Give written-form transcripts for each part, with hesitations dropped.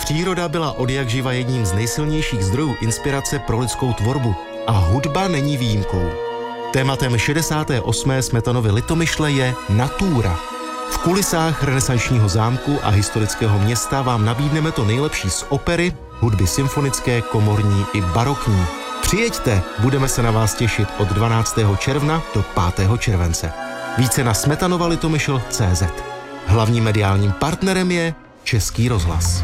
Příroda byla odjakživa jedním z nejsilnějších zdrojů inspirace pro lidskou tvorbu a hudba není výjimkou. Tématem 68. Smetanovy Litomyšle je natura. V kulisách renesančního zámku a historického města vám nabídneme to nejlepší z opery, hudby symfonické, komorní i barokní. Přijeďte, budeme se na vás těšit od 12. června do 5. července. Více na smetanova-litomyšl.cz. Hlavním mediálním partnerem je Český rozhlas.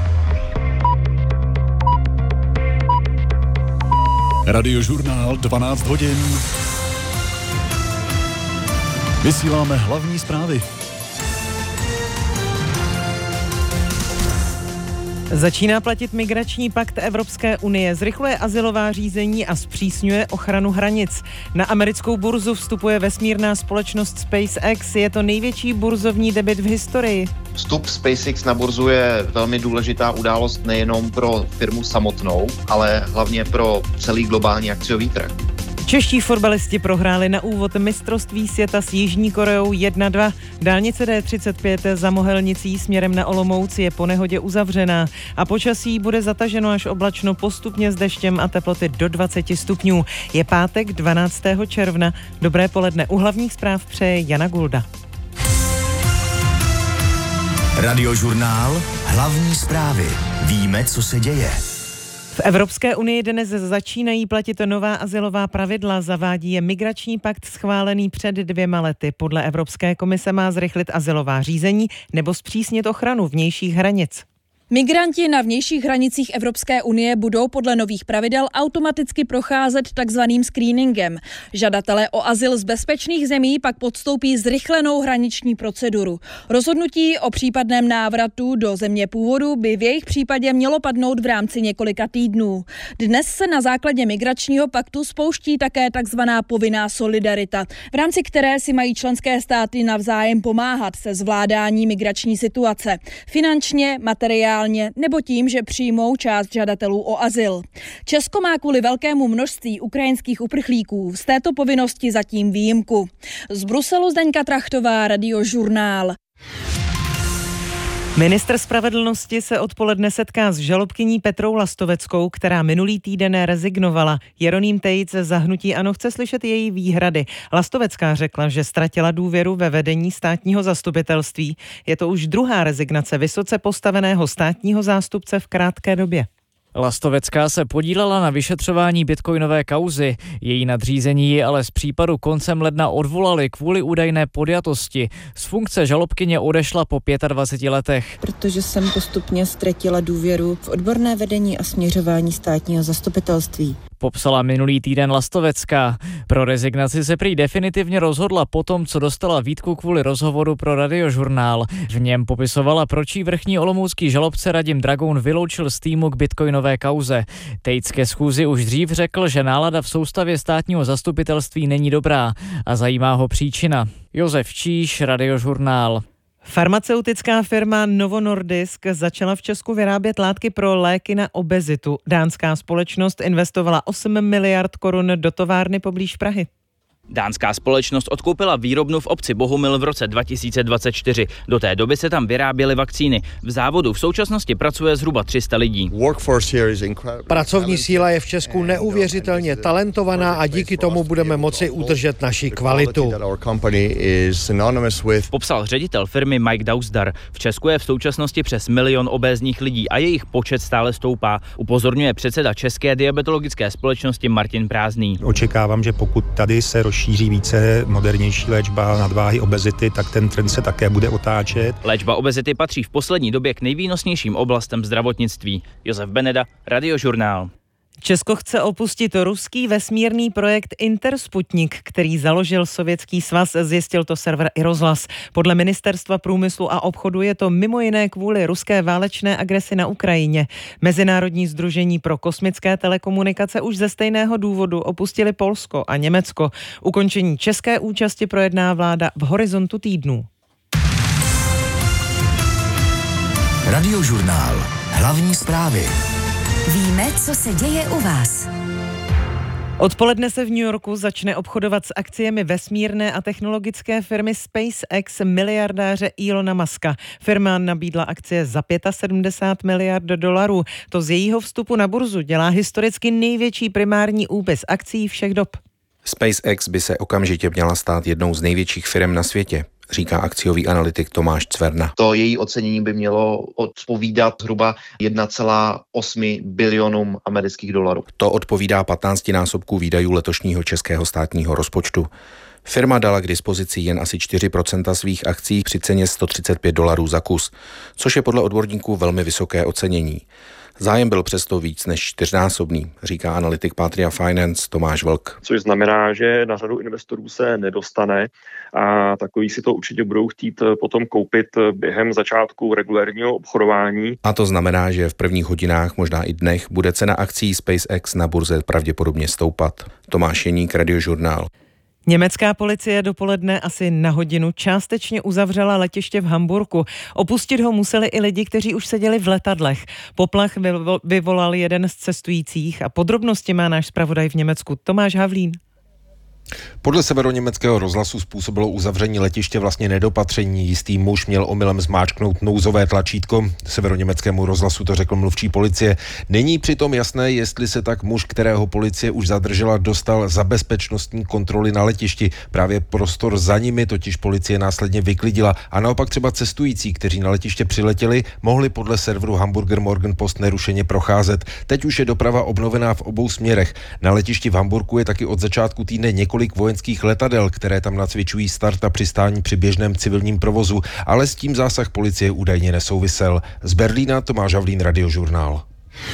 Radiožurnál 12 hodin. Vysíláme hlavní zprávy. Začíná platit migrační pakt Evropské unie, zrychluje azylová řízení a zpřísňuje ochranu hranic. Na americkou burzu vstupuje vesmírná společnost SpaceX, je to největší burzovní debut v historii. Vstup SpaceX na burzu je velmi důležitá událost nejenom pro firmu samotnou, ale hlavně pro celý globální akciový trh. Čeští fotbalisti prohráli na úvod mistrovství světa s Jižní Koreou 1-2. Dálnice D35 za Mohelnicí směrem na Olomouc je po nehodě uzavřená a počasí bude zataženo až oblačno, postupně s deštěm a teploty do 20 stupňů. Je pátek 12. června. Dobré poledne. U hlavních zpráv přeje Jana Gulda. Radiožurnál, hlavní zprávy. Víme, co se děje. V Evropské unii dnes začínají platit nová azylová pravidla, zavádí je migrační pakt schválený před 2 lety. Podle Evropské komise má zrychlit azylová řízení nebo zpřísnit ochranu vnějších hranic. Migranti na vnějších hranicích Evropské unie budou podle nových pravidel automaticky procházet takzvaným screeningem. Žadatelé o azyl z bezpečných zemí pak podstoupí zrychlenou hraniční proceduru. Rozhodnutí o případném návratu do země původu by v jejich případě mělo padnout v rámci několika týdnů. Dnes se na základě migračního paktu spouští také takzvaná povinná solidarita, v rámci které si mají členské státy navzájem pomáhat se zvládání migrační situace. Finančně, materiálně nebo tím, že přijmou část žadatelů o azyl. Česko má kvůli velkému množství ukrajinských uprchlíků z této povinnosti zatím výjimku. Z Bruselu Zdeňka Trachtová, Radiožurnál. Ministr spravedlnosti se odpoledne setká s žalobkyní Petrou Lastoveckou, která minulý týden rezignovala. Jeroným Tejc za hnutí ANO chce slyšet její výhrady. Lastovecká řekla, že ztratila důvěru ve vedení státního zastupitelství. Je to už druhá rezignace vysoce postaveného státního zástupce v krátké době. Lastovecká se podílela na vyšetřování bitcoinové kauzy. Její nadřízení ji ale z případu koncem ledna odvolali kvůli údajné podjatosti. Z funkce žalobkyně odešla po 25 letech. Protože jsem postupně ztratila důvěru v odborné vedení a směřování státního zastupitelství. Popsala minulý týden Lastovecká. Pro rezignaci se prý definitivně rozhodla potom, co dostala výtku kvůli rozhovoru pro Radiožurnál. V něm popisovala, proč jí vrchní olomoucký žalobce Radim Dragoun vyloučil z týmu k bitcoinové kauze. Tejc ke schůzi už dřív řekl, že nálada v soustavě státního zastupitelství není dobrá a zajímá ho příčina. Josef Číš, Radiožurnál. Farmaceutická firma Novo Nordisk začala v Česku vyrábět látky pro léky na obezitu. Dánská společnost investovala 8 miliard korun do továrny poblíž Prahy. Dánská společnost odkoupila výrobnu v obci Bohumil v roce 2024. Do té doby se tam vyráběly vakcíny. V závodu v současnosti pracuje zhruba 300 lidí. Pracovní síla je v Česku neuvěřitelně talentovaná a díky tomu budeme moci udržet naši kvalitu. Popsal ředitel firmy Mike Dausdar. V Česku je v současnosti přes 1 milion obézních lidí a jejich počet stále stoupá. Upozorňuje předseda České diabetologické společnosti Martin Prázdný. Očekávám, že pokud tady se rozšíří více modernější léčba nadváhy, obezity, tak ten trend se také bude otáčet. Léčba obezity patří v poslední době k nejvýnosnějším oblastem zdravotnictví. Josef Beneda, Radiožurnál. Česko chce opustit ruský vesmírný projekt Intersputnik, který založil Sovětský svaz, zjistil to server iRozhlas. Podle Ministerstva průmyslu a obchodu je to mimo jiné kvůli ruské válečné agresi na Ukrajině. Mezinárodní sdružení pro kosmické telekomunikace už ze stejného důvodu opustili Polsko a Německo. Ukončení české účasti projedná vláda v horizontu týdnů. Radiožurnál. Hlavní zprávy. Víme, co se děje u vás. Odpoledne se v New Yorku začne obchodovat s akciemi vesmírné a technologické firmy SpaceX miliardáře Elona Muska. Firma nabídla akcie za 75 miliard dolarů. To z jejího vstupu na burzu dělá historicky největší primární úpis akcií všech dob. SpaceX by se okamžitě měla stát jednou z největších firm na světě, říká akciový analytik Tomáš Cverna. To její ocenění by mělo odpovídat zhruba 1,8 bilionům amerických dolarů. To odpovídá 15násobku výdajů letošního českého státního rozpočtu. Firma dala k dispozici jen asi 4% svých akcií při ceně $135 za kus, což je podle odborníků velmi vysoké ocenění. Zájem byl přesto víc než 4násobný, říká analytik Patria Finance Tomáš Vlk. Což znamená, že na řadu investorů se nedostane a takový si to určitě budou chtít potom koupit během začátku regulérního obchodování. A to znamená, že v prvních hodinách, možná i dnech, bude cena akcií SpaceX na burze pravděpodobně stoupat. Tomáš Jeník, Radiožurnál. Německá policie dopoledne asi na hodinu částečně uzavřela letiště v Hamburku. Opustit ho museli i lidi, kteří už seděli v letadlech. Poplach vyvolal jeden z cestujících a podrobnosti má náš zpravodaj v Německu Tomáš Havlín. Podle severoněmeckého rozhlasu způsobilo uzavření letiště vlastně nedopatření. Jistý muž měl omylem zmáčknout nouzové tlačítko. Severoněmeckému rozhlasu to řekl mluvčí policie. Není přitom jasné, jestli se tak muž, kterého policie už zadržela, dostal za bezpečnostní kontroly na letišti. Právě prostor za nimi totiž policie následně vyklidila a naopak třeba cestující, kteří na letiště přiletěli, mohli podle serveru Hamburger Morgenpost nerušeně procházet. Teď už je doprava obnovená v obou směrech. Na letišti v Hamburku je taky od začátku týdne několik vojenských letadel, které tam nacvičují start a přistání při běžném civilním provozu, ale s tím zásah policie údajně nesouvisel. Z Berlína Tomáš Havlín, Radiožurnál.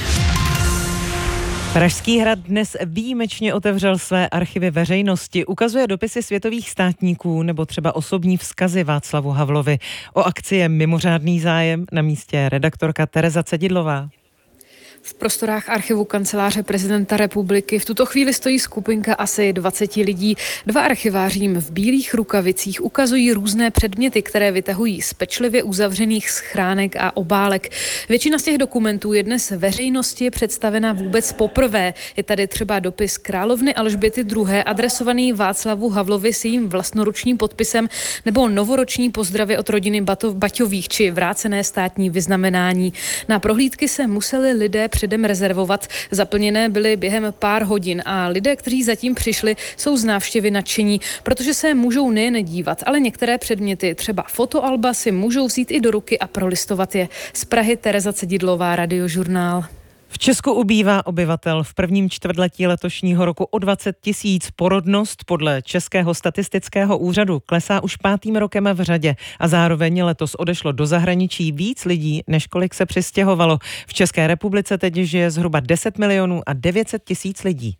Pražský hrad dnes výjimečně otevřel své archivy veřejnosti. Ukazuje dopisy světových státníků nebo třeba osobní vzkazy Václavu Havlovi. O akci je mimořádný zájem, na místě redaktorka Tereza Cedidlová. V prostorách archivu kanceláře prezidenta republiky v tuto chvíli stojí skupinka asi 20 lidí. Dva archiváři jim v bílých rukavicích ukazují různé předměty, které vytahují z pečlivě uzavřených schránek a obálek. Většina z těch dokumentů je dnes veřejnosti představena vůbec poprvé. Je tady třeba dopis královny Alžběty II. Adresovaný Václavu Havlovi s jejím vlastnoručním podpisem nebo novoroční pozdravy od rodiny Baťových či vrácené státní vyznamenání. Na prohlídky se museli lidé předem rezervovat. Zaplněné byly během pár hodin a lidé, kteří zatím přišli, jsou z návštěvy nadšení, protože se můžou nejen dívat, ale některé předměty, třeba fotoalba, si můžou vzít i do ruky a prolistovat je. Z Prahy Tereza Cedidlová, Radiožurnál. V Česku ubývá obyvatel v prvním čtvrtletí letošního roku o 20 000. Porodnost podle Českého statistického úřadu klesá už 5. rokem v řadě a zároveň letos odešlo do zahraničí víc lidí, než kolik se přistěhovalo. V České republice teď žije zhruba 10 900 000 lidí.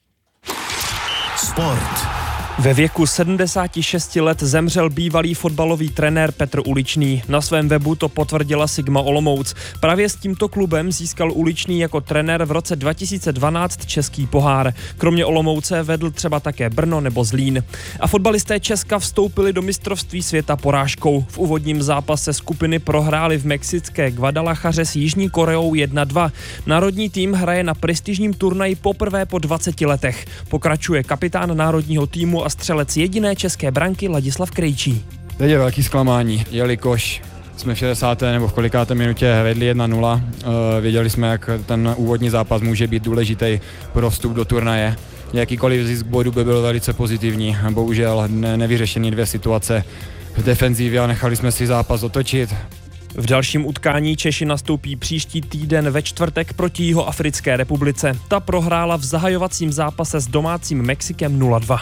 Sport. Ve věku 76 let zemřel bývalý fotbalový trenér Petr Uličný. Na svém webu to potvrdila Sigma Olomouc. Právě s tímto klubem získal Uličný jako trenér v roce 2012 český pohár. Kromě Olomouce vedl třeba také Brno nebo Zlín. A fotbalisté Česka vstoupili do mistrovství světa porážkou. V úvodním zápase skupiny prohráli v mexické Guadalajaře s Jižní Koreou 1-2. Národní tým hraje na prestižním turnaji poprvé po 20 letech. Pokračuje kapitán národního týmu a střelec jediné české branky Ladislav Krejčí. Teď je velký zklamání, jelikož jsme v 60. nebo v kolikáté minutě vedli 1-0. Věděli jsme, jak ten úvodní zápas může být důležitý pro vstup do turnaje. Jakýkoliv zisk bodu by byl velice pozitivní. Bohužel nevyřešený 2 situace v defenzivě a nechali jsme si zápas otočit. V dalším utkání Češi nastoupí příští týden ve čtvrtek proti Jihoafrické republice. Ta prohrála v zahajovacím zápase s domácím Mexikem 0-2.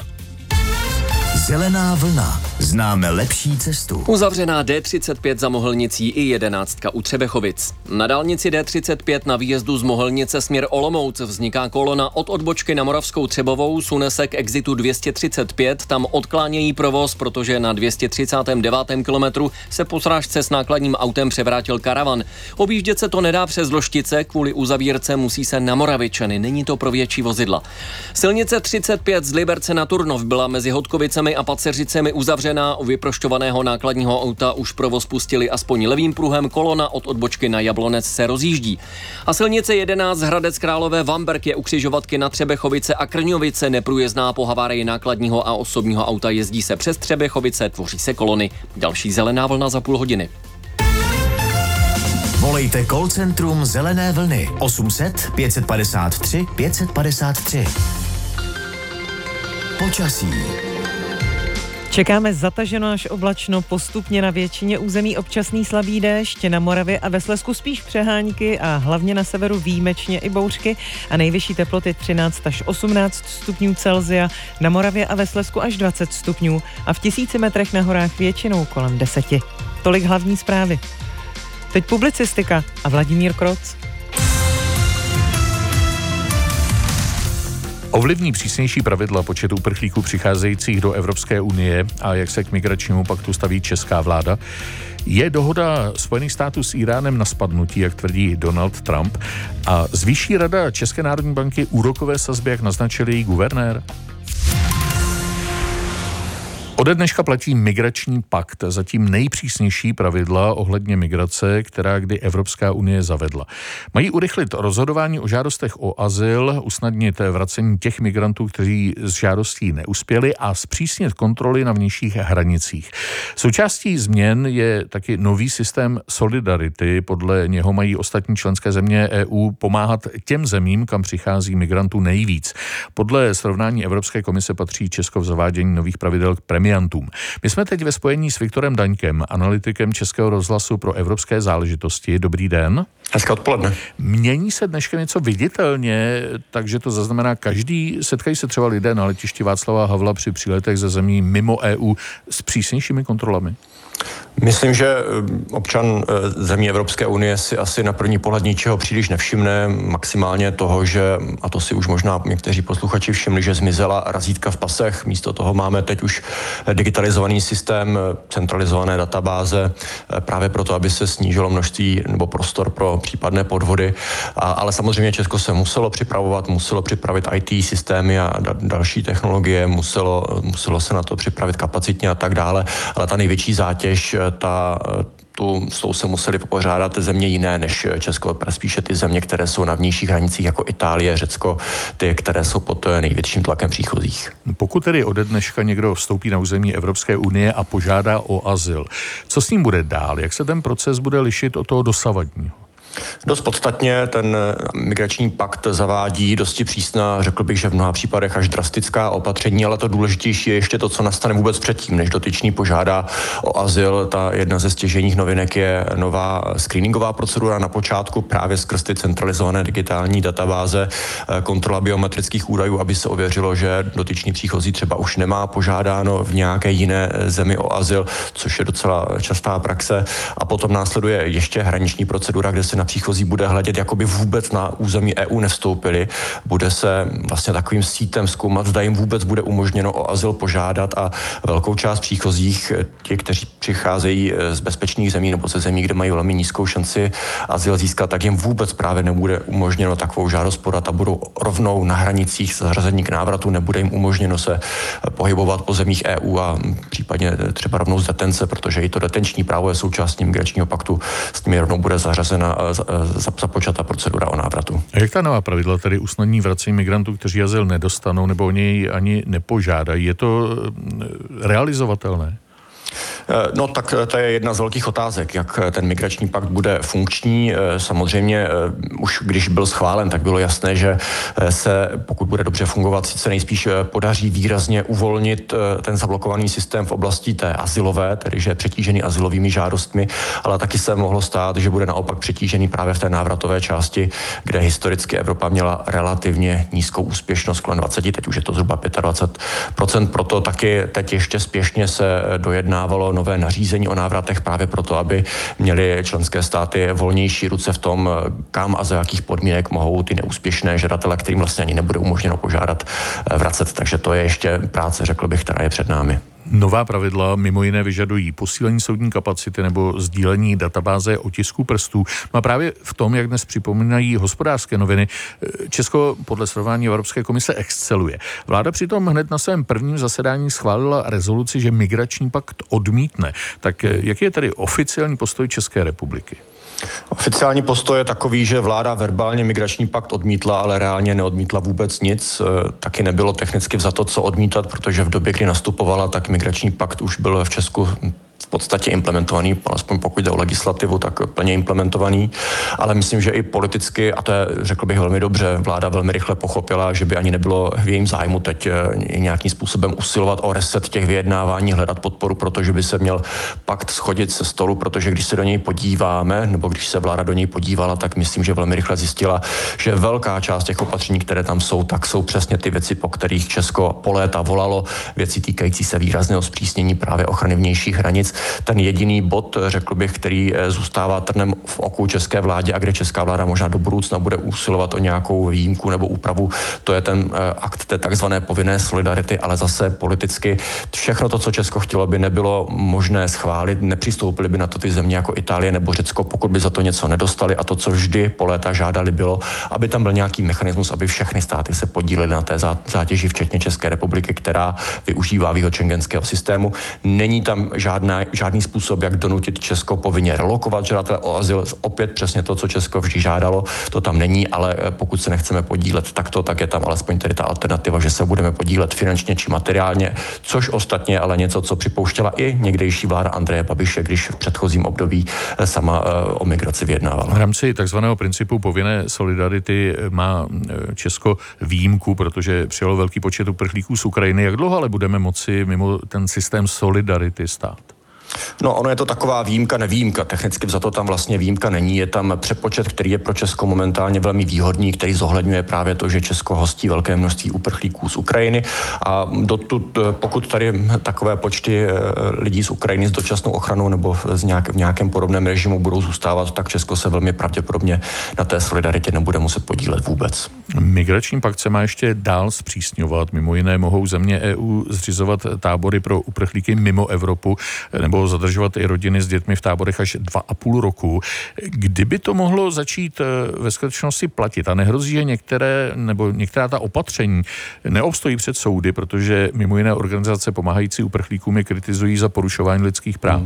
Zelená vlna. Známe lepší cestu. Uzavřená D35 za Mohelnicí i 11 u Třebechovic. Na dálnici D35 na výjezdu z Mohelnice směr Olomouc vzniká kolona od odbočky na Moravskou Třebovou, sune se k exitu 235, tam odklánějí provoz, protože na 239. kilometru se po srážce s nákladním autem převrátil karavan. Objíždět se to nedá přes Loštice, kvůli uzavírce musí se na Moravičany, není to pro větší vozidla. Silnice 35 z Liberce na Turnov byla mezi Hodkovicemi a Paceřicemi uzavřena uzavřená, u vyprošťovaného nákladního auta už provoz pustili aspoň levým pruhem, kolona od odbočky na Jablonec se rozjíždí. A silnice 11 Hradec Králové Vamberk je u křižovatky na Třebechovice a Krňovice neprůjezdná po havárii nákladního a osobního auta, jezdí se přes Třebechovice, tvoří se kolony. Další zelená vlna za půl hodiny. Volejte call centrum Zelené vlny 800 553 553. Počasí. Čekáme zataženo až oblačno, postupně na většině území občasný slabý déšť, na Moravě a ve Slezsku spíš přehánky a hlavně na severu výjimečně i bouřky a nejvyšší teploty 13 až 18 stupňů Celsia, na Moravě a ve Slezsku až 20 stupňů a v 1000 metrech na horách většinou kolem 10. Tolik hlavní zprávy. Teď publicistika a Vladimír Kroc. Ovlivní přísnější pravidla počet uprchlíků přicházejících do Evropské unie a jak se k migračnímu paktu staví česká vláda. Je dohoda Spojených států s Iránem na spadnutí, jak tvrdí Donald Trump, a zvýší Rada České národní banky úrokové sazby, jak naznačil její guvernér? Ode dneška platí migrační pakt, zatím nejpřísnější pravidla ohledně migrace, která kdy Evropská unie zavedla. Mají urychlit rozhodování o žádostech o azyl, usnadnit vracení těch migrantů, kteří s žádostí neuspěli a zpřísnit kontroly na vnějších hranicích. Součástí změn je taky nový systém solidarity, podle něho mají ostatní členské země EU pomáhat těm zemím, kam přichází migrantů nejvíc. Podle srovnání Evropské komise patří Česko v zavádění nových pravidel k premiantům. My jsme teď ve spojení s Viktorem Daňkem, analytikem Českého rozhlasu pro evropské záležitosti. Dobrý den. Hezké odpoledne. Mění se dneškem něco viditelně, takže to zaznamená setkají se třeba lidé na letišti Václava Havla při příletech ze zemí mimo EU s přísnějšími kontrolami? Myslím, že občan zemí Evropské unie si asi na první pohled ničeho příliš nevšimne, maximálně toho, že, a to si už možná někteří posluchači všimli, že zmizela razítka v pasech, místo toho máme teď už digitalizovaný systém, centralizované databáze, právě proto, aby se snížilo množství nebo prostor pro případné podvody, ale samozřejmě Česko se muselo připravit IT systémy a další technologie, muselo se na to připravit kapacitně a tak dále, ale ta největší zátěž, s tou se museli pořádat země jiné než Česko, spíše ty země, které jsou na vnějších hranicích, jako Itálie, Řecko, ty, které jsou pod největším tlakem příchozích. Pokud tedy ode dneška někdo vstoupí na území Evropské unie a požádá o azyl, co s ním bude dál? Jak se ten proces bude lišit od toho dosavadního? Dost podstatně ten migrační pakt zavádí dosti přísná, řekl bych, že v mnoha případech až drastická opatření, ale to důležitější je ještě to, co nastane vůbec předtím, než dotyčný požádá o azyl. Ta jedna ze stěžejních novinek je nová screeningová procedura na počátku právě skrz ty centralizované digitální databáze, kontrola biometrických údajů, aby se ověřilo, že dotyčný příchozí třeba už nemá požádáno v nějaké jiné zemi o azyl, což je docela častá praxe. A potom následuje ještě hraniční procedura, kde se na příchozí bude hledět, jako by vůbec na území EU nevstoupili. Bude se vlastně takovým sítem zkoumat, zda jim vůbec bude umožněno o azyl požádat a velkou část příchozích, ti, kteří přicházejí z bezpečných zemí nebo ze zemí, kde mají velmi nízkou šanci azyl získat, tak jim vůbec právě nebude umožněno takovou žádost podat a budou rovnou na hranicích zařazení k návratu, nebude jim umožněno se pohybovat po zemích EU a případně třeba rovnou z detence, protože i to detenční právo je součástí migračního paktu, s tím rovnou bude zařazena započata procedura o návratu. A jak ta nová pravidla tedy usnadní vracení migrantů, kteří azyl nedostanou nebo o něj ani nepožádají? Je to realizovatelné? No tak to je jedna z velkých otázek, jak ten migrační pakt bude funkční. Samozřejmě už když byl schválen, tak bylo jasné, že se, pokud bude dobře fungovat, sice nejspíš podaří výrazně uvolnit ten zablokovaný systém v oblasti té azylové, tedy že je přetížený azylovými žádostmi, ale taky se mohlo stát, že bude naopak přetížený právě v té návratové části, kde historicky Evropa měla relativně nízkou úspěšnost, kolem 20, teď už je to zhruba 25%, proto taky teď ještě spěšně se dojednávalo nové nařízení o návratech právě proto, aby měly členské státy volnější ruce v tom, kam a za jakých podmínek mohou ty neúspěšné žadatele, kterým vlastně ani nebude umožněno požádat, vracet. Takže to je ještě práce, řekl bych, která je před námi. Nová pravidla mimo jiné vyžadují posílení soudní kapacity nebo sdílení databáze otisků prstů. No a právě v tom, jak dnes připomínají Hospodářské noviny, Česko podle srovnání Evropské komise exceluje. Vláda přitom hned na svém prvním zasedání schválila rezoluci, že migrační pakt odmítne. Tak jaký je tedy oficiální postoj České republiky? Oficiální postoj je takový, že vláda verbálně migrační pakt odmítla, ale reálně neodmítla vůbec nic. Taky nebylo technicky vzato co odmítat, protože v době, kdy nastupovala, tak migrační pakt už byl v Česku v podstatě implementovaný, alespoň pokud jde o legislativu, tak plně implementovaný, ale myslím, že i politicky, a to je, řekl bych, velmi dobře, vláda velmi rychle pochopila, že by ani nebylo v jejím zájmu teď nějakým způsobem usilovat o reset těch vyjednávání, hledat podporu, protože by se měl pakt schodit se stolu, protože když se do něj podíváme, nebo když se vláda do něj podívala, tak myslím, že velmi rychle zjistila, že velká část těch opatření, které tam jsou, tak jsou přesně ty věci, po kterých Česko po léta volalo, věci týkající se výrazného zpřísnění právě ochrany vnějších hranic. Ten jediný bod, řekl bych, který zůstává trnem v oku české vládě a kde česká vláda možná do budoucna bude usilovat o nějakou výjimku nebo úpravu, to je ten akt té takzvané povinné solidarity, ale zase politicky všechno to, co Česko chtělo, by nebylo možné schválit, nepřistoupily by na to ty země jako Itálie nebo Řecko, pokud by za to něco nedostali, a to, co vždy po léta žádali, bylo, aby tam byl nějaký mechanismus, aby všechny státy se podílely na té zátěži, včetně České republiky, která využívá výhod schengenského systému. Není tam žádný způsob, jak donutit Česko povinně relokovat žadatele o azyl. Opět přesně to, co Česko vždy žádalo, to tam není, ale pokud se nechceme podílet takto, tak je tam alespoň tedy ta alternativa, že se budeme podílet finančně či materiálně, což ostatně ale něco, co připouštěla i někdejší vláda Andreje Babiše, když v předchozím období sama o migraci vyjednávala. V rámci takzvaného principu povinné solidarity má Česko výjimku, protože přijalo velký počet uprchlíků z Ukrajiny. Jak dlouho ale budeme moci mimo ten systém solidarity stát? No, ono je to taková výjimka, nevýjimka. Technicky vzato tam vlastně výjimka není. Je tam přepočet, který je pro Česko momentálně velmi výhodný, který zohledňuje právě to, že Česko hostí velké množství uprchlíků z Ukrajiny. A pokud tady takové počty lidí z Ukrajiny s dočasnou ochranou nebo v nějakém podobném režimu budou zůstávat, tak Česko se velmi pravděpodobně na té solidaritě nebude muset podílet vůbec. Migrační pakt se má ještě dál zpřísňovat. Mimo jiné mohou země EU zřizovat tábory pro uprchlíky mimo Evropu nebo zadržovat i rodiny s dětmi v táborech až 2,5 roku. Kdyby to mohlo začít ve skutečnosti platit a nehrozí, že některá ta opatření neobstojí před soudy, protože mimo jiné organizace pomáhající uprchlíkům je kritizují za porušování lidských práv?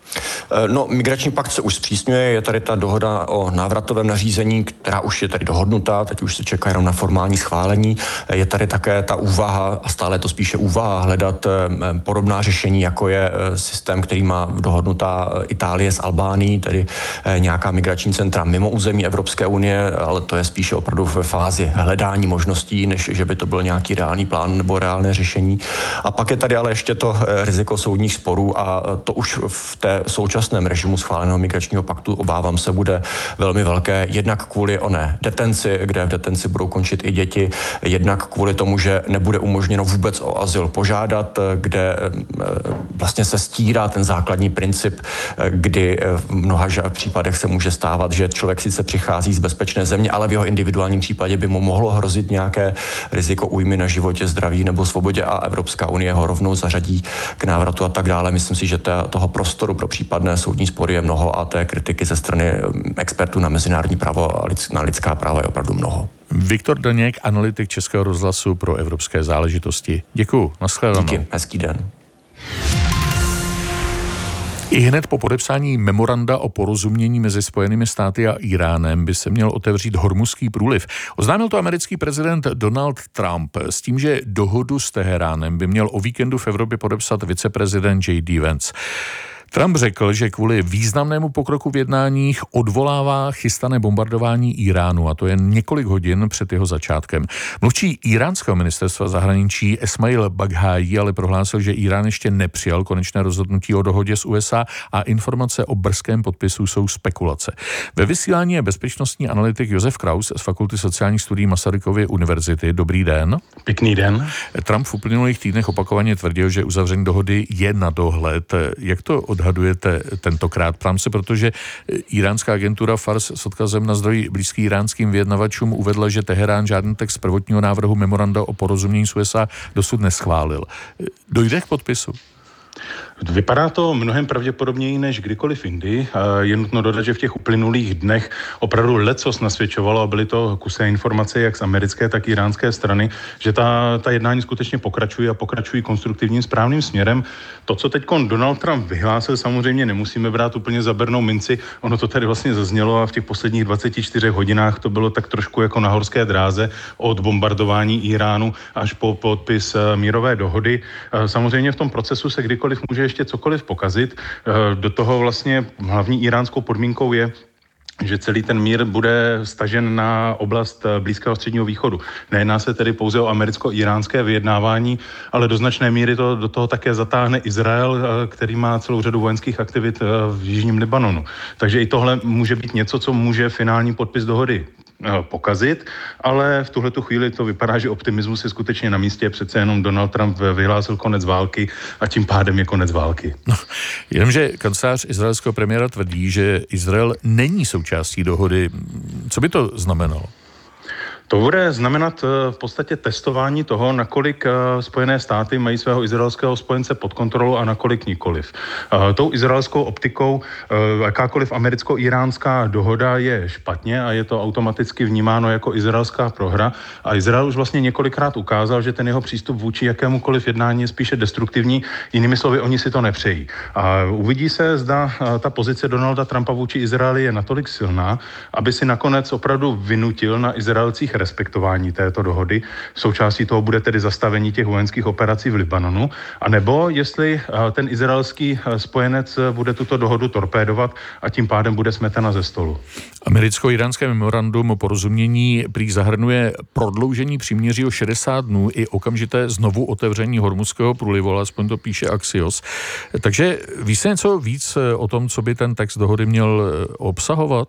No, migrační pakt se už zpřísňuje, je tady ta dohoda o návratovém nařízení, která už je tady dohodnutá, teď už se čeká jenom na formální schválení. Je tady také ta úvaha, a stále je to spíše úvaha, hledat podobná řešení, jako je systém, který má dohodnutá Itálie s Albánií, tedy nějaká migrační centra mimo území Evropské unie, ale to je spíše opravdu ve fázi hledání možností, než že by to byl nějaký reálný plán nebo reálné řešení. A pak je tady ale ještě to riziko soudních sporů a to už v té současném režimu schváleného migračního paktu, obávám se, bude velmi velké. Jednak kvůli oné detenci, kde v detenci budou končit i děti, jednak kvůli tomu, že nebude umožněno vůbec o azyl požádat, kde vlastně se stírá ten základní princip, kdy v mnoha případech se může stávat, že člověk sice přichází z bezpečné země, ale v jeho individuálním případě by mu mohlo hrozit nějaké riziko újmy na životě, zdraví nebo svobodě a Evropská unie ho rovnou zařadí k návratu a tak dále. Myslím si, že toho prostoru pro případné soudní spory je mnoho a té kritiky ze strany expertů na mezinárodní právo a na lidská práva je opravdu mnoho. Viktor Daněk, analytik Českého rozhlasu pro evropské záležitosti. Děkuju, nashledanou. Díky, hezký den. I hned po podepsání memoranda o porozumění mezi Spojenými státy a Iránem by se měl otevřít Hormuzský průliv. Oznámil to americký prezident Donald Trump s tím, že dohodu s Teheránem by měl o víkendu v Evropě podepsat viceprezident J.D. Vance. Trump řekl, že kvůli významnému pokroku v jednáních odvolává chystané bombardování Iránu, a to jen několik hodin před jeho začátkem. Mluvčí iránského ministerstva zahraničí Esmail Baghaji ale prohlásil, že Irán ještě nepřijal konečné rozhodnutí o dohodě s USA a informace o brzkém podpisu jsou spekulace. Ve vysílání je bezpečnostní analytik Josef Kraus z Fakulty sociálních studií Masarykovy univerzity. Dobrý den. Pěkný den. Trump v uplynulých týdnech opakovaně tvrdil, že uzavření dohody je na dohled. Jak to odhadujete tentokrát? Ptám se, protože iránská agentura Fars s odkazem na zdroj blízký iránským vyjednavačům uvedla, že Teherán žádný text prvotního návrhu memoranda o porozumění s USA dosud neschválil. Dojde k podpisu? Vypadá to mnohem pravděpodobněji než kdykoliv jindy. Je nutno dodat, že v těch uplynulých dnech opravdu lecos nasvědčovalo, a byly to kusé informace jak z americké, tak i iránské strany, že ta jednání skutečně pokračují konstruktivním správným směrem. To, co teď Donald Trump vyhlásil, samozřejmě nemusíme brát úplně za bernou minci. Ono to tady vlastně zaznělo a v těch posledních 24 hodinách to bylo tak trošku jako na horské dráze od bombardování Iránu až po podpis mírové dohody. Samozřejmě v tom procesu se kdykoliv může ještě cokoliv pokazit. Do toho vlastně hlavní iránskou podmínkou je, že celý ten mír bude stažen na oblast Blízkého středního východu. Nejedná se tedy pouze o americko-iránské vyjednávání, ale do značné míry to do toho také zatáhne Izrael, který má celou řadu vojenských aktivit v jižním Libanonu. Takže i tohle může být něco, co může finální podpis dohody pokazit, ale v tuhletu chvíli to vypadá, že optimismus je skutečně na místě. Přece jenom Donald Trump vyhlásil konec války a tím pádem je konec války. No, jenomže kancelář izraelského premiéra tvrdí, že Izrael není součástí dohody. Co by to znamenalo? To bude znamenat v podstatě testování toho, nakolik Spojené státy mají svého izraelského spojence pod kontrolou a nakolik nikoliv. Tou izraelskou optikou jakákoliv americko-iránská dohoda je špatně a je to automaticky vnímáno jako izraelská prohra. A Izrael už vlastně několikrát ukázal, že ten jeho přístup vůči jakémukoliv jednání je spíše destruktivní. Jinými slovy, oni si to nepřejí. A uvidí se, zda ta pozice Donalda Trumpa vůči Izraeli je natolik silná, aby si nakonec opravdu vynutil na Izraelcích respektování této dohody. Součástí toho bude tedy zastavení těch vojenských operací v Libanonu, anebo jestli ten izraelský spojenec bude tuto dohodu torpédovat a tím pádem bude smetena ze stolu. Americko-iránské memorandum o porozumění prý zahrnuje prodloužení příměří o 60 dnů i okamžité znovu otevření Hormuzského průlivu, aspoň to píše Axios. Takže ví se něco víc o tom, co by ten text dohody měl obsahovat?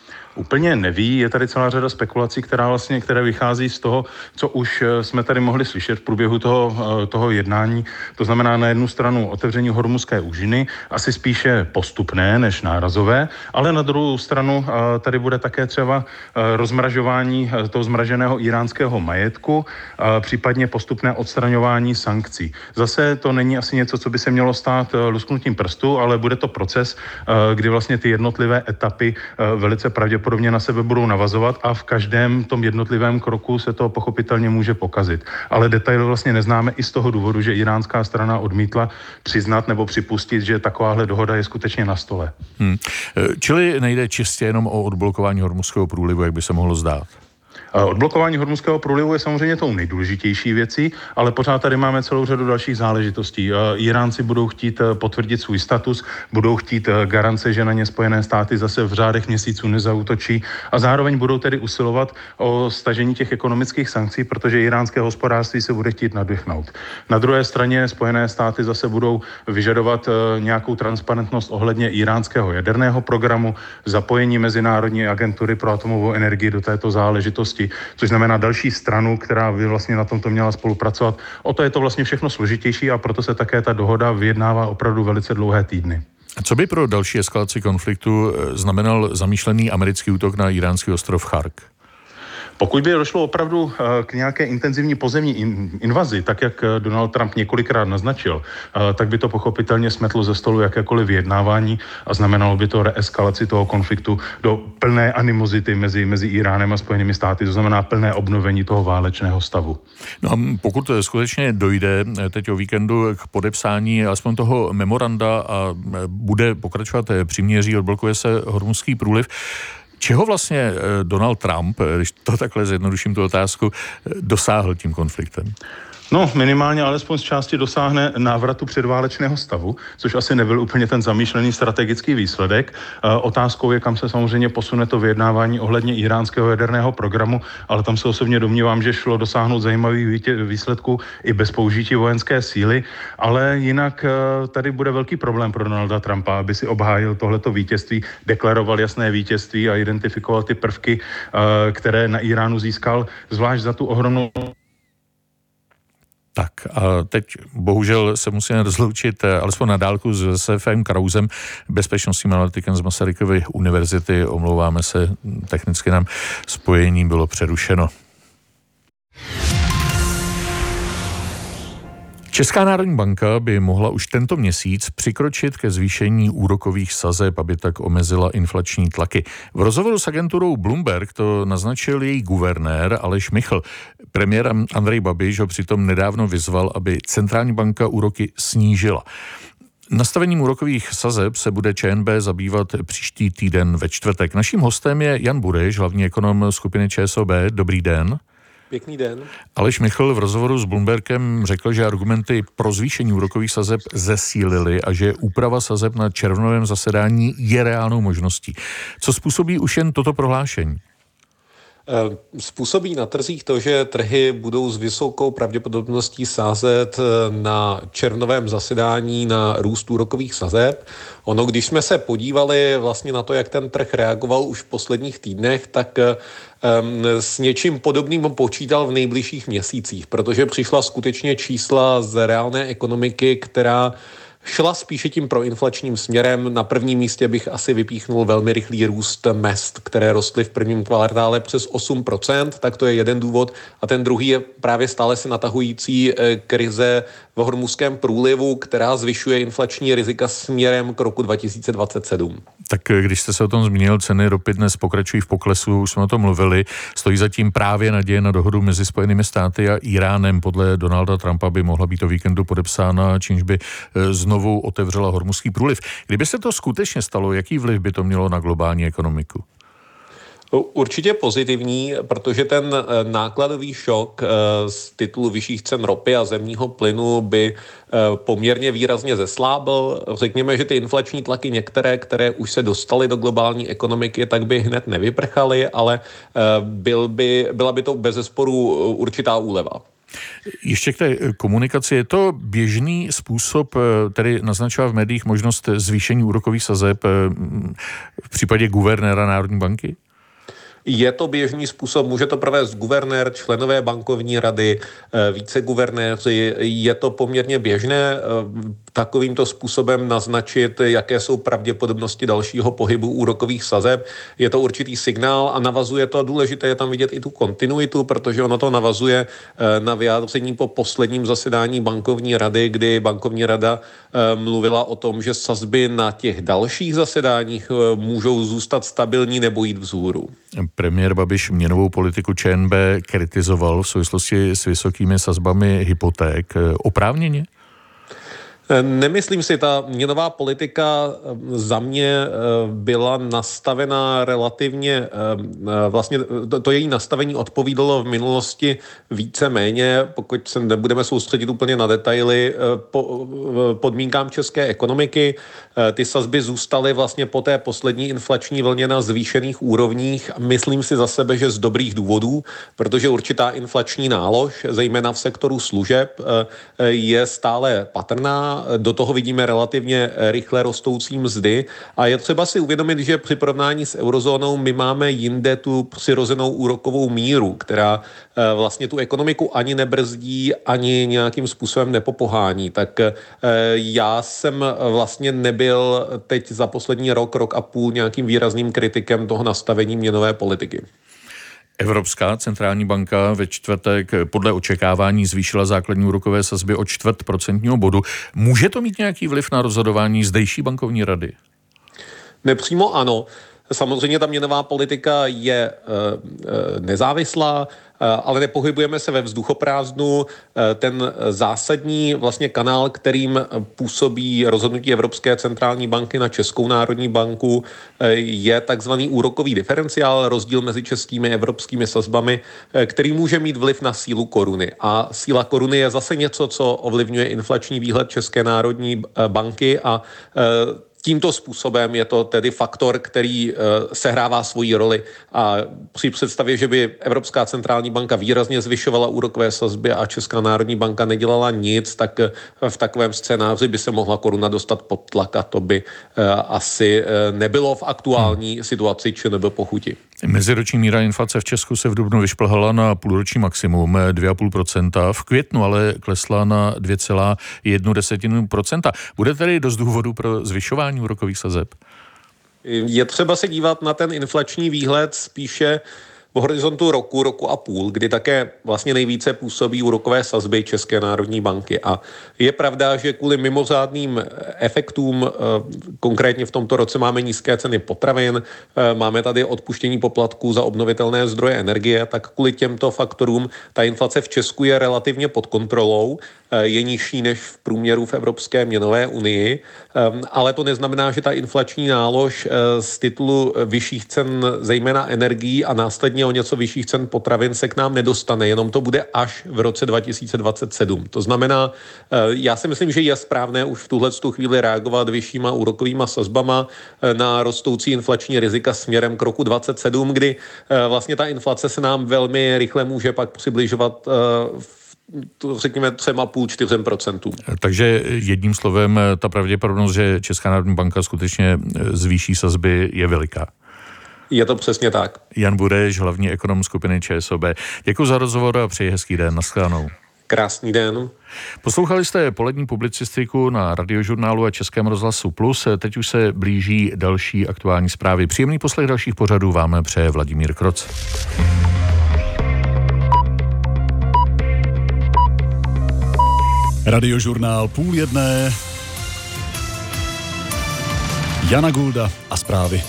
Úplně neví, je tady celá řada spekulací, které vychází z toho, co už jsme tady mohli slyšet v průběhu toho jednání. To znamená na jednu stranu otevření Hormuzské úžiny, asi spíše postupné než nárazové, ale na druhou stranu tady bude také třeba rozmražování toho zmraženého iránského majetku, případně postupné odstraňování sankcí. Zase to není asi něco, co by se mělo stát lusknutím prstu, ale bude to proces, kdy vlastně ty jednotlivé etapy velice pravděpodobně na sebe budou navazovat a v každém tom jednotlivém kroku se to pochopitelně může pokazit. Ale detaily vlastně neznáme i z toho důvodu, že iránská strana odmítla přiznat nebo připustit, že takováhle dohoda je skutečně na stole. Čili nejde čistě jenom o odblokování Hormuzského průlivu, jak by se mohlo zdát? Odblokování Hormuzského průlivu je samozřejmě tou nejdůležitější věcí, ale pořád tady máme celou řadu dalších záležitostí. Iránci budou chtít potvrdit svůj status, budou chtít garance, že na ně Spojené státy zase v řádech měsíců nezaútočí a zároveň budou tedy usilovat o stažení těch ekonomických sankcí, protože iránské hospodářství se bude chtít nadechnout. Na druhé straně Spojené státy zase budou vyžadovat nějakou transparentnost ohledně iránského jaderného programu, zapojení Mezinárodní agentury pro atomovou energii do této záležitosti, což znamená další stranu, která by vlastně na tomto měla spolupracovat. O to je to vlastně všechno složitější a proto se také ta dohoda vyjednává opravdu velice dlouhé týdny. A co by pro další eskalaci konfliktu znamenal zamýšlený americký útok na iránský ostrov Chark? Pokud by došlo opravdu k nějaké intenzivní pozemní invazi, tak jak Donald Trump několikrát naznačil, tak by to pochopitelně smetlo ze stolu jakékoliv vyjednávání a znamenalo by to reeskalaci toho konfliktu do plné animozity mezi Iránem a Spojenými státy, to znamená plné obnovení toho válečného stavu. No a pokud skutečně dojde teď o víkendu k podepsání aspoň toho memoranda a bude pokračovat příměří, odblokuje se Hormuzský průliv, čeho vlastně Donald Trump, když to takhle zjednoduším tu otázku, dosáhl tím konfliktem? No, minimálně alespoň z části dosáhne návratu předválečného stavu, což asi nebyl úplně ten zamýšlený strategický výsledek. Otázkou je, kam se samozřejmě posune to vyjednávání ohledně iránského jaderného programu, ale tam se osobně domnívám, že šlo dosáhnout zajímavých výsledků i bez použití vojenské síly, ale jinak tady bude velký problém pro Donalda Trumpa, aby si obhájil tohleto vítězství, deklaroval jasné vítězství a identifikoval ty prvky, které na Iránu získal, zvlášť za tu ohromnou. Tak a teď bohužel se musíme rozloučit alespoň na dálku s Josefem Krausem, bezpečnostním analytikem z Masarykovy univerzity. Omlouváme se, technicky nám spojení bylo přerušeno. Česká národní banka by mohla už tento měsíc přikročit ke zvýšení úrokových sazeb, aby tak omezila inflační tlaky. V rozhovoru s agenturou Bloomberg to naznačil její guvernér Aleš Michl. Premiér Andrej Babiš ho přitom nedávno vyzval, aby centrální banka úroky snížila. Nastavením úrokových sazeb se bude ČNB zabývat příští týden ve čtvrtek. Naším hostem je Jan Bureš, hlavní ekonom skupiny ČSOB. Dobrý den. Pěkný den. Aleš Michl v rozhovoru s Bloombergem řekl, že argumenty pro zvýšení úrokových sazeb zesílily a že úprava sazeb na červnovém zasedání je reálnou možností. Co způsobí už jen toto prohlášení? Způsobí na trzích to, že trhy budou s vysokou pravděpodobností sázet na červnovém zasedání na růst úrokových sazeb. Ono, když jsme se podívali vlastně na to, jak ten trh reagoval už v posledních týdnech, tak s něčím podobným počítal v nejbližších měsících, protože přišla skutečně čísla z reálné ekonomiky, která šla spíše tím proinflačním směrem. Na prvním místě bych asi vypíchnul velmi rychlý růst mezd, které rostly v prvním kvartále přes 8%, tak to je jeden důvod. A ten druhý je právě stále se natahující krize v Hormuzském průlivu, která zvyšuje inflační rizika směrem k roku 2027. Tak když jste se o tom zmínil, ceny ropy dnes pokračují v poklesu, už jsme o tom mluvili. Stojí zatím právě naděje na dohodu mezi Spojenými státy a Iránem. Podle Donalda Trumpa by mohla být o víkendu podepsána, čímž by znovu otevřela Hormuzský průliv. Kdyby se to skutečně stalo, jaký vliv by to mělo na globální ekonomiku? Určitě pozitivní, protože ten nákladový šok z titulu vyšších cen ropy a zemního plynu by poměrně výrazně zeslábil. Řekněme, že ty inflační tlaky některé, které už se dostaly do globální ekonomiky, tak by hned nevyprchaly, ale byla by to bezesporu určitá úleva. Ještě k té komunikaci. Je to běžný způsob, tedy naznačila v médiích možnost zvýšení úrokových sazeb v případě guvernéra Národní banky? Je to běžný způsob, může to provést guvernér, členové bankovní rady, viceguvernéři. Je to poměrně běžné takovýmto způsobem naznačit, jaké jsou pravděpodobnosti dalšího pohybu úrokových sazeb. Je to určitý signál a navazuje to, důležité je tam vidět i tu kontinuitu, protože ono to navazuje na vyjádření po posledním zasedání bankovní rady, kdy bankovní rada mluvila o tom, že sazby na těch dalších zasedáních můžou zůstat stabilní nebo jít vzhůru. Premiér Babiš měnovou politiku ČNB kritizoval v souvislosti s vysokými sazbami hypoték. Oprávněně? Nemyslím si, ta měnová politika za mě byla nastavená relativně, vlastně to její nastavení odpovídalo v minulosti víceméně, pokud se nebudeme soustředit úplně na detaily, podmínkám české ekonomiky. Ty sazby zůstaly vlastně po té poslední inflační vlně na zvýšených úrovních. Myslím si za sebe, že z dobrých důvodů, protože určitá inflační nálož, zejména v sektoru služeb, je stále patrná. Do toho vidíme relativně rychle rostoucí mzdy a je třeba si uvědomit, že při porovnání s eurozónou my máme jinde tu přirozenou úrokovou míru, která vlastně tu ekonomiku ani nebrzdí, ani nějakým způsobem nepopohání. Tak já jsem vlastně nebyl teď za poslední rok a půl nějakým výrazným kritikem toho nastavení měnové politiky. Evropská centrální banka ve čtvrtek podle očekávání zvýšila základní úrokové sazby o 0,25 bodu. Může to mít nějaký vliv na rozhodování zdejší bankovní rady? Nepřímo ano. Samozřejmě ta měnová politika je nezávislá, ale nepohybujeme se ve vzduchoprázdnu. Ten zásadní vlastně kanál, kterým působí rozhodnutí Evropské centrální banky na Českou národní banku, je takzvaný úrokový diferenciál, rozdíl mezi českými a evropskými sazbami, který může mít vliv na sílu koruny. A síla koruny je zase něco, co ovlivňuje inflační výhled České národní banky a tímto způsobem je to tedy faktor, který sehrává svoji roli a při představě, že by Evropská centrální banka výrazně zvyšovala úrokové sazby a Česká národní banka nedělala nic, tak v takovém scénáři by se mohla koruna dostat pod tlak a to by asi nebylo v aktuální situaci či nebo pochuti. Meziroční míra inflace v Česku se v dubnu vyšplhala na půlroční maximum 2,5%, v květnu ale klesla na 2,1%. Bude tedy dost důvodu pro zvyšování úrokových sazeb? Je třeba se dívat na ten inflační výhled spíše v horizontu roku a půl, kdy také vlastně nejvíce působí úrokové sazby České národní banky. A je pravda, že kvůli mimořádným efektům, konkrétně v tomto roce máme nízké ceny potravin, máme tady odpuštění poplatků za obnovitelné zdroje energie, tak kvůli těmto faktorům ta inflace v Česku je relativně pod kontrolou, je nižší než v průměru v Evropské měnové unii, ale to neznamená, že ta inflační nálož z titulu vyšších cen zejména energií a následně o něco vyšších cen potravin se k nám nedostane, jenom to bude až v roce 2027. To znamená, já si myslím, že je správné už v tuhletu chvíli reagovat vyššíma úrokovýma sazbama na rostoucí inflační rizika směrem k roku 2027, kdy vlastně ta inflace se nám velmi rychle může pak přibližovat řekněme 3,5–4%. Takže jedním slovem ta pravděpodobnost, že Česká národní banka skutečně zvýší sazby, je veliká. Je to přesně tak. Jan Bureš, hlavní ekonom skupiny ČSOB. Děkuji za rozhovor a přeji hezký den. Naschledanou. Krásný den. Poslouchali jste polední publicistiku na Radiožurnálu a Českém rozhlasu Plus. Teď už se blíží další aktuální zprávy. Příjemný poslech dalších pořadů vám přeje Vladimír Kroc. Radiožurnál 12:30. Jana Gulda a zprávy.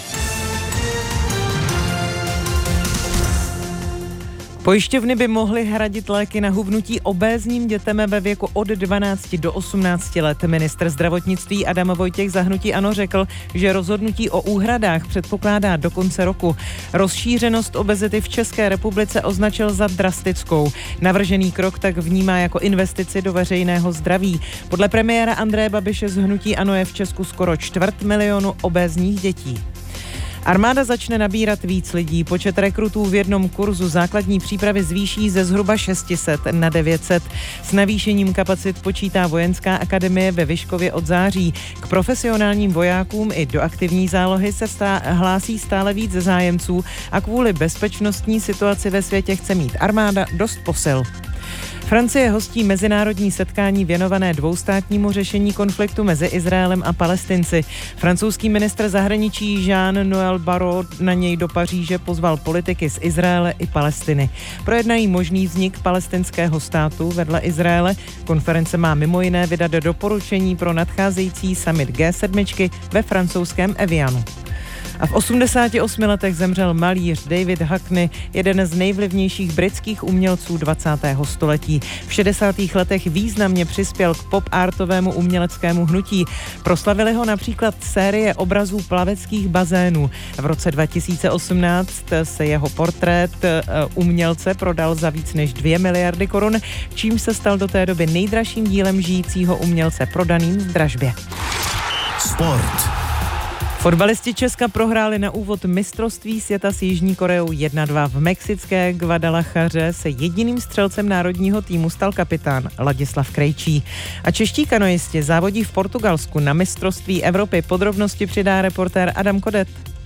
Pojišťovny by mohly hradit léky na hubnutí obézním dětem ve věku od 12 do 18 let. Ministr zdravotnictví Adam Vojtěch za hnutí ANO řekl, že rozhodnutí o úhradách předpokládá do konce roku. Rozšířenost obezity v České republice označil za drastickou. Navržený krok tak vnímá jako investici do veřejného zdraví. Podle premiéra Andreje Babiše z hnutí ANO je v Česku skoro 250 000 obézních dětí. Armáda začne nabírat víc lidí. Počet rekrutů v jednom kurzu základní přípravy zvýší ze zhruba 600 na 900. S navýšením kapacit počítá Vojenská akademie ve Vyškově od září. K profesionálním vojákům i do aktivní zálohy se hlásí stále víc zájemců a kvůli bezpečnostní situaci ve světě chce mít armáda dost posil. Francie hostí mezinárodní setkání věnované dvoustátnímu řešení konfliktu mezi Izraelem a Palestinci. Francouzský ministr zahraničí Jean-Noël Barrot na něj do Paříže pozval politiky z Izraele i Palestiny. Projednají možný vznik palestinského státu vedle Izraele. Konference má mimo jiné vydat doporučení pro nadcházející summit G7 ve francouzském Evianu. A v 88 letech zemřel malíř David Hockney, jeden z nejvlivnějších britských umělců 20. století. V 60. letech významně přispěl k pop-artovému uměleckému hnutí. Proslavili ho například série obrazů plaveckých bazénů. V roce 2018 se jeho portrét umělce prodal za víc než 2 miliardy korun, čímž se stal do té doby nejdražším dílem žijícího umělce prodaným v dražbě. Sport. Fotbalisti Česka prohráli na úvod mistrovství světa s Jižní Koreou 1-2. V mexické Guadalajaře se jediným střelcem národního týmu stal kapitán Ladislav Krejčí. A čeští kanoisti závodí v Portugalsku na mistrovství Evropy. Podrobnosti přidá reportér Adam Kodet.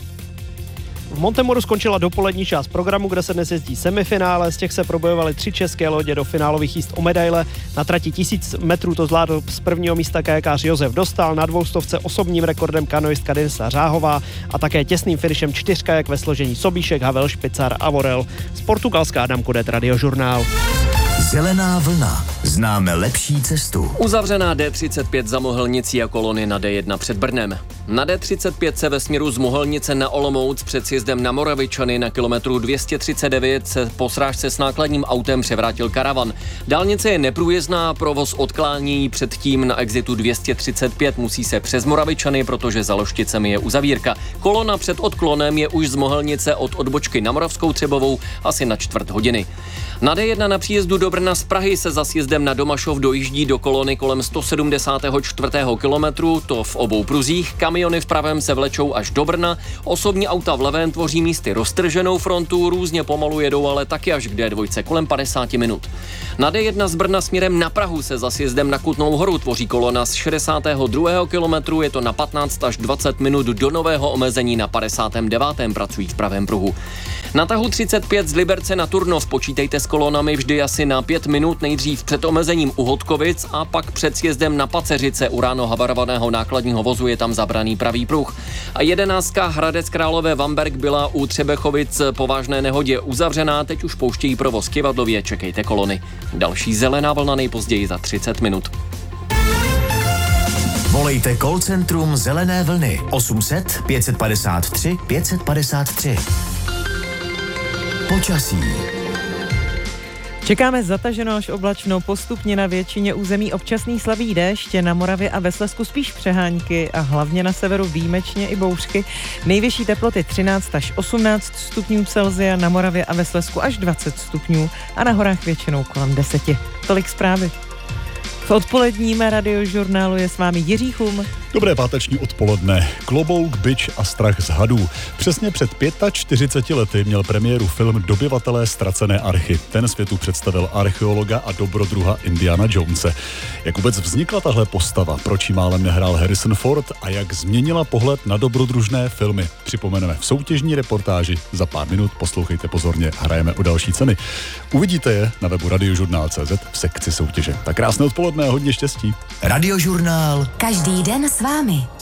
V Montemoru skončila dopolední část programu, kde se dnes jezdí semifinále. Z těch se probojovaly 3 české lodě do finálových jízd o medaile. Na trati 1000 metrů to zvládl z prvního místa kajakář Josef Dostal, na 200 osobním rekordem kanoistka Denisa Řáhová a také těsným finišem 4 kajak ve složení Sobíšek, Havel, Špicar a Vorel. Z Portugalska Adam Kodet, Radiožurnál. Zelená vlna. Známe lepší cestu. Uzavřená D35 za Mohelnicí a kolony na D1 před Brnem. Na D35 se ve směru z Mohelnice na Olomouc před sjezdem na Moravičany na kilometru 239 se po srážce s nákladním autem převrátil karavan. Dálnice je neprůjezdná, provoz odklání předtím na exitu 235 musí se přes Moravičany, protože za Lošticemi je uzavírka. Kolona před odklonem je už z Mohelnice od odbočky na Moravskou Třebovou asi na 1/4 hodiny. Na D1 na příjezdu do Brna z Prahy se za sjezdem na Domašov dojíždí do kolony kolem 174. kilometru, to v obou pruzích. Kamiony v pravém se vlečou až do Brna, osobní auta v levém tvoří místy roztrženou frontu, různě pomalu jedou ale taky až k D2 kolem 50 minut. Na D1 z Brna směrem na Prahu se za sjezdem na Kutnou Horu tvoří kolona z 62. kilometru, je to na 15 až 20 minut do nového omezení na 59. pracují v pravém pruhu. Na tahu 35 z Liberce na Turnov počítejte s kolonami vždy asi na 5 minut, nejdřív před omezením u Hodkovic a pak před sjezdem na Paceřice. U ráno havarovaného nákladního vozu je tam zabraný pravý pruh. A 11 Hradec Králové Vamberk byla u Třebechovic po vážné nehodě uzavřená, teď už pouštějí provoz Kyvadlově, čekejte kolony. Další zelená vlna nejpozději za 30 minut. Volejte call centrum Zelené vlny 800 553 553. Počasí. Čekáme zataženou až oblačno, postupně na většině území občasný slabý déšť, na Moravě a ve Slezsku spíš přehánky a hlavně na severu výjimečně i bouřky. Nejvyšší teploty 13 až 18 stupňů Celsia, na Moravě a ve Slezsku až 20 stupňů a na horách většinou kolem 10. Tolik zprávy. V odpoledním radiožurnálu je s vámi Jiří Chum. Dobré páteční odpoledne. Klobouk, bič a strach z hadů. Přesně před 45 lety měl premiéru film Dobyvatelé ztracené archy. Ten světu představil archeologa a dobrodruha Indiana Jonese. Jak vůbec vznikla tahle postava, proč jí málem nehrál Harrison Ford a jak změnila pohled na dobrodružné filmy, připomeneme v soutěžní reportáži. Za pár minut, poslouchejte pozorně, hrajeme o další ceny. Uvidíte je na webu radiožurnál.cz v sekci soutěže. Tak krásné odpoledne a hodně štěstí. Radiožurnál. Každý den s vámi.